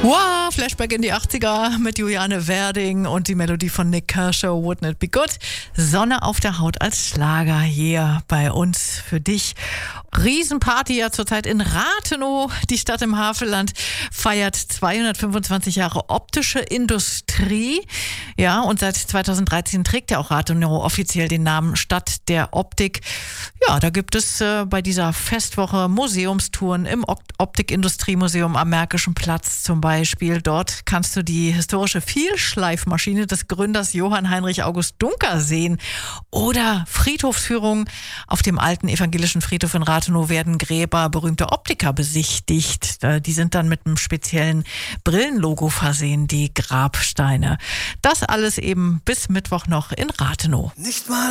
Wow, Flashback in die 80er mit Juliane Werding und die Melodie von Nick Kershaw, Wouldn't It Be Good? Sonne auf der Haut als Schlager hier bei uns für dich. Riesenparty ja zurzeit in Rathenow. Die Stadt im Havelland feiert 225 Jahre optische Industrie. Ja, und seit 2013 trägt ja auch Rathenow offiziell den Namen Stadt der Optik. Ja, da gibt es bei dieser Festwoche Museumstouren im Optikindustriemuseum am Märkischen Platz zum Beispiel. Dort kannst du die historische Vielschleifmaschine des Gründers Johann Heinrich August Duncker sehen. Oder Friedhofsführungen. Auf dem alten evangelischen Friedhof in Rathenow werden Gräber berühmter Optiker besichtigt. Die sind dann mit einem speziellen Brillenlogo versehen, die Grabsteine. Das alles eben bis Mittwoch noch in Rathenow. Nicht mal